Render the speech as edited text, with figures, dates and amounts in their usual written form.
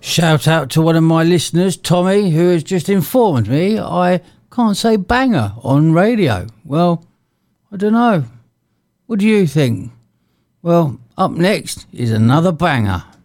Shout out to one of my listeners, Tommy, who has just informed me I can't say banger on radio. Well, I don't know. What do you think? Well, up next is another banger.